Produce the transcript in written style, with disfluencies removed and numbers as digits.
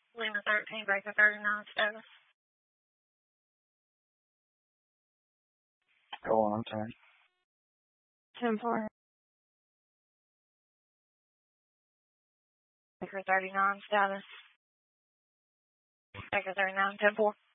Lima 13, breaker 39 status. Go on, 10. 10-4. Breaker 39 status. Breaker 39, 10-4.